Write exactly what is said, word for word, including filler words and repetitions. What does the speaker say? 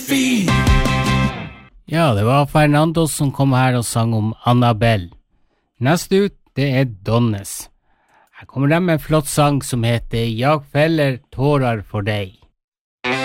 Ja, det var Fernando som kom her og sang om Annabelle. Neste ut, det er Donnes. Her kommer de med en flott sang som heter «Jag fäller tårar for deg».